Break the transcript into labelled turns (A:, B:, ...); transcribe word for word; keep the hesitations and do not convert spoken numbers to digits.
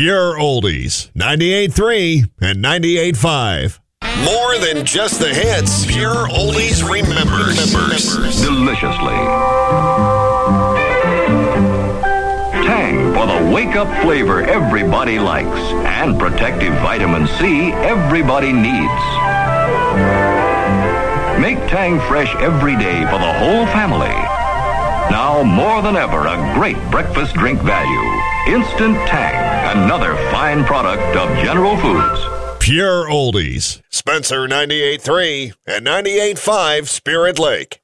A: Pure Oldies, ninety-eight point three and ninety-eight point five. More than just the hits, Pure Oldies remembers. remembers.
B: Deliciously. Tang for the wake-up flavor everybody likes and protective vitamin C everybody needs. Make Tang fresh every day for the whole family. Now, more than ever, a great breakfast drink value. Instant Tang, another fine product of General Foods.
A: Pure Oldies, Spencer ninety-eight point three and ninety-eight point five Spirit Lake.